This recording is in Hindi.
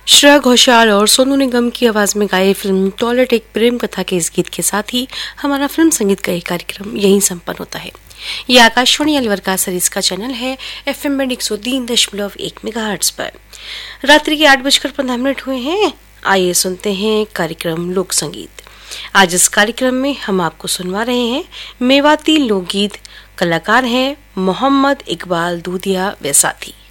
श्रेया घोषाल और सोनू निगम की आवाज में गाई फिल्म टॉयलेट एक प्रेम कथा के इस गीत के साथ ही हमारा फिल्म संगीत का ये कार्यक्रम यहीं संपन्न होता है। ये आकाशवाणी अलवर का सरीज का चैनल है FM बैंड 103.1 मेगाहर्ट्ज पर। रात्रि के 8:15 हुए हैं। आइए सुनते हैं कार्यक्रम लोक संगीत। आज इस कार्यक्रम में हम आपको सुनवा रहे हैं मेवाती लोकगीत। कलाकार हैं मोहम्मद इकबाल दूधिया व साथी।